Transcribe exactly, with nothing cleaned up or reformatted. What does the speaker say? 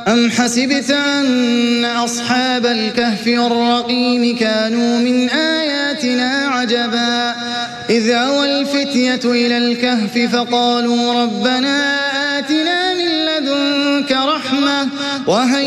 أم حسبت أن أصحاب الكهف والرقيم كانوا من آياتنا عجبا إذ أوى الفتية إلى الكهف فقالوا ربنا آتنا من لدنك رحمة وهيئ